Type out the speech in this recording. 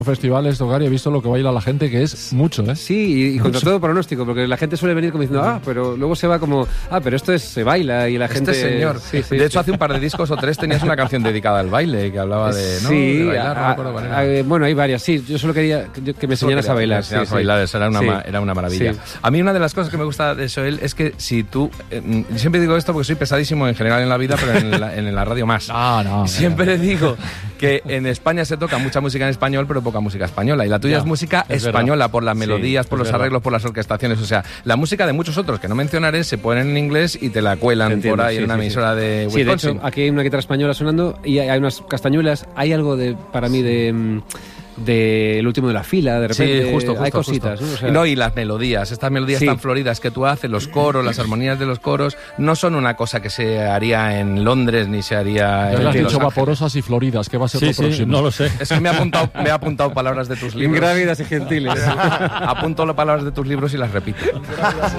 festivales, tocar, y he visto lo que baila la gente, que es mucho, ¿eh? Sí, y contra todo pronóstico, porque la gente suele venir como diciendo, pero luego se va como, pero esto se baila, y la gente... señor. Sí. De hecho, hace un par de discos o 3 tenías una canción dedicada al baile, que hablaba de, ¿no? Sí, de bailar, no me acuerdo cuál era. Bueno, hay varias, sí. Yo solo quería que me enseñaras a bailar. Sí. Eso era una maravilla. Sí. A mí una de las cosas que me gusta de Soel es que si tú... siempre digo esto porque soy pesadísimo en general en la vida, pero en la radio más. Siempre digo que en España se toca mucha música en español, pero poca música española. Y la tuya es música española, por las melodías, por los arreglos, por las orquestaciones. O sea, la música de muchos otros que no mencionaré se ponen en inglés y te la cuelan por ahí en una emisora de Wisconsin. Sí, de hecho, aquí hay una guitarra española sonando y hay unas castañuelas. Hay algo para mí del último de la fila, de repente. Sí, justo. Hay cositas, ¿no? O sea, y las melodías, estas melodías tan floridas que tú haces, los coros, las armonías de los coros, no son una cosa que se haría en Londres ni se haría en Los has dicho vaporosas y floridas, ¿qué va a ser lo próximo? No lo sé. Es que me he apuntado palabras de tus libros. Ingrávidas y gentiles. Apunto las palabras de tus libros y las repito.